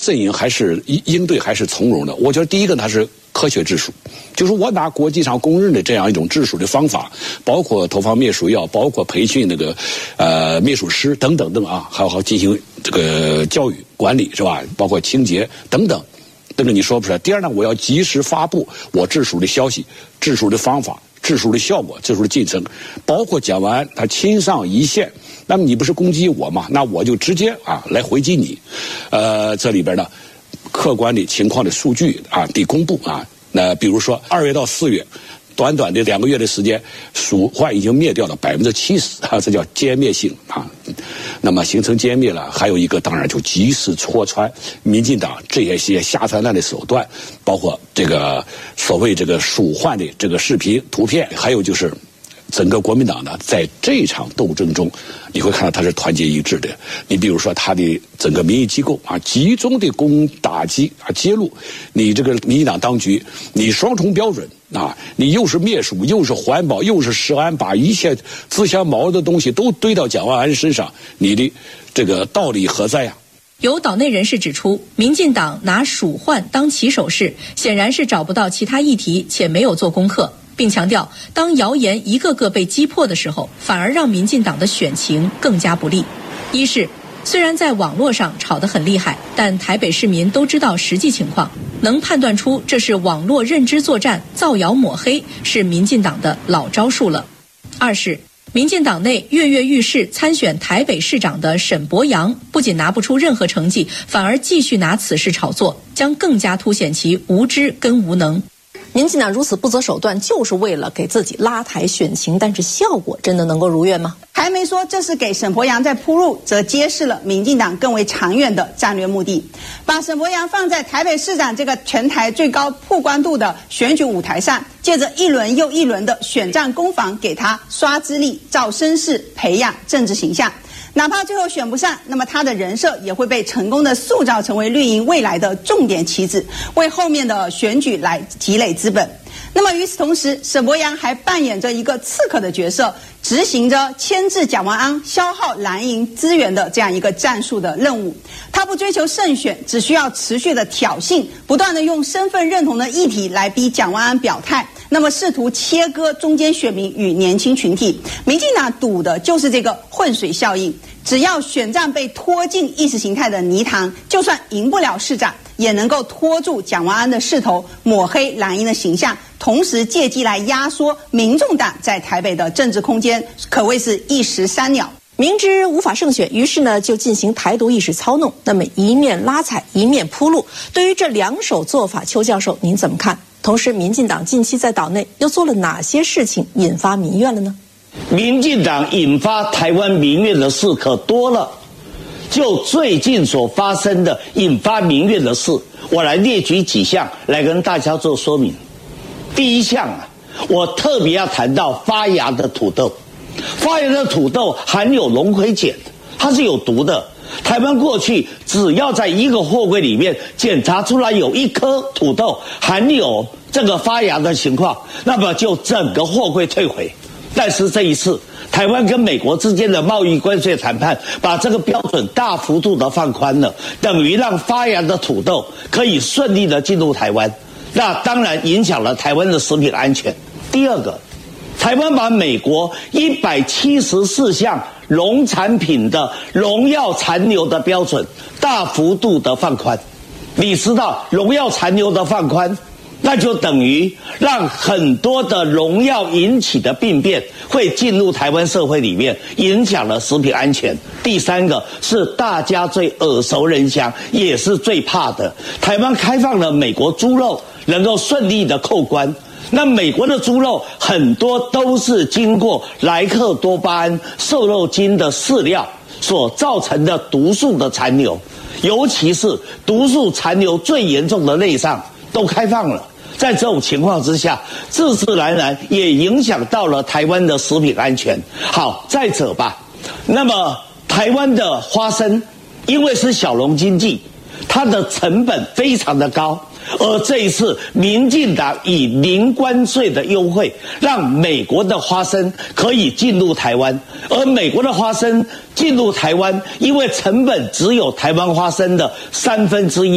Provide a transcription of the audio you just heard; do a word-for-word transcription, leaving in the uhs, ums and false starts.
阵营还是应对还是从容的。我觉得第一个它是科学治鼠，就是我拿国际上公认的这样一种治鼠的方法，包括投放灭鼠药，包括培训那个呃灭鼠师等等等啊，还有还进行这个教育管理是吧？包括清洁等等。这个你说不出来。第二呢，我要及时发布我治鼠的消息、治鼠的方法、治鼠的效果、治鼠的进程，包括讲完他亲上一线，那么你不是攻击我嘛？那我就直接啊来回击你。呃，这里边呢，客观的情况的数据啊得公布啊。那比如说二月到四月。短短的两个月的时间，鼠患已经灭掉了百分之七十啊，这叫歼灭性啊。那么形成歼灭了，还有一个当然就及时戳穿民进党这些下三滥的手段，包括这个所谓这个鼠患的这个视频图片，还有就是整个国民党呢，在这场斗争中，你会看到它是团结一致的。你比如说，它的整个民意机构啊，集中的攻打击啊，揭露你这个民进党当局，你双重标准啊，你又是灭鼠，又是环保，又是食安，把一切自相矛盾的东西都堆到蒋万安身上，你的这个道理何在呀？ 有岛内人士指出，民进党拿鼠患当起手式，显然是找不到其他议题，且没有做功课。并强调，当谣言一个个被击破的时候，反而让民进党的选情更加不利。一是，虽然在网络上吵得很厉害，但台北市民都知道实际情况，能判断出这是网络认知作战、造谣抹黑，是民进党的老招数了。二是，民进党内跃跃欲试参选台北市长的沈伯洋，不仅拿不出任何成绩，反而继续拿此事炒作，将更加凸显其无知跟无能。 民进党如此不择手段，就是为了给自己拉抬选情，但是效果真的能够如愿吗？ 还没说这是给沈伯洋在铺路，则揭示了民进党更为长远的战略目的。把沈伯洋放在台北市长这个全台最高曝光度的选举舞台上，借着一轮又一轮的选战攻防，给他刷资历、造声势、培养政治形象。哪怕最后选不上，那么他的人设也会被成功的塑造成为绿营未来的重点棋子，为后面的选举来积累资本。那么与此同时，沈伯洋还扮演着一个刺客的角色，执行着牵制蒋万安、消耗蓝营资源的这样一个战术的任务。他不追求胜选，只需要持续的挑衅，不断的用身份认同的议题来逼蒋万安表态。那么试图切割中间选民与年轻群体，民进党赌的就是这个混水效应。只要选战被拖进意识形态的泥塘，就算赢不了市长，也能够拖住蒋万安的势头，抹黑蓝营的形象，同时借机来压缩民众党在台北的政治空间，可谓是一石三鸟。 明知无法胜选，于是呢就进行台独意识操弄，那么一面拉踩，一面铺路。对于这两手做法，邱教授您怎么看？同时，民进党近期在岛内又做了哪些事情引发民怨了呢？ 民进党引发台湾民怨的事可多了，就最近所发生的引发民怨的事，我来列举几项来跟大家做说明。第一项啊，我特别要谈到发芽的土豆。发芽的土豆含有龙葵碱，它是有毒的。台湾过去只要在一个货柜里面检查出来有一颗土豆含有这个发芽的情况，那么就整个货柜退回。但是这一次，台湾跟美国之间的贸易关税谈判，把这个标准大幅度的放宽了，等于让发芽的土豆可以顺利的进入台湾。那当然影响了台湾的食品安全。第二个，台湾把美国一百七十四项农产品的农药残留的标准大幅度的放宽。你知道农药残留的放宽，那就等于让很多的农药引起的病变会进入台湾社会里面，影响了食品安全。第三个是大家最耳熟能详，也是最怕的，台湾开放了美国猪肉能够顺利的扣关。那美国的猪肉很多都是经过莱克多巴胺瘦肉精的饲料所造成的毒素的残留，尤其是毒素残留最严重的内脏都开放了。在这种情况之下，自自然然也影响到了台湾的食品安全。好，再者吧，那么台湾的花生因为是小农经济，它的成本非常的高。而这一次，民进党以零关税的优惠，让美国的花生可以进入台湾，而美国的花生进入台湾，因为成本只有台湾花生的三分之一。